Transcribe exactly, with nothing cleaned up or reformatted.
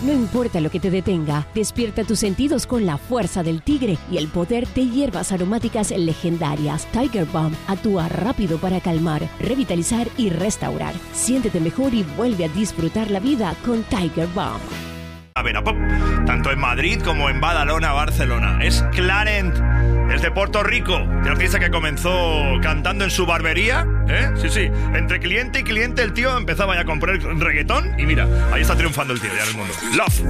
No importa lo que te detenga, despierta tus sentidos con la fuerza del tigre y el poder de hierbas aromáticas legendarias. Tiger Balm actúa rápido para calmar, revitalizar y restaurar. Siéntete mejor y vuelve a disfrutar la vida con Tiger Balm. Primavera Pop, tanto en Madrid como en Badalona, Barcelona. Es Clarent, es de Puerto Rico, de artista que comenzó cantando en su barbería, ¿eh? Sí, sí, entre cliente y cliente el tío empezaba ya a comprar reggaetón y mira, ahí está triunfando el tío ya en el mundo. Love.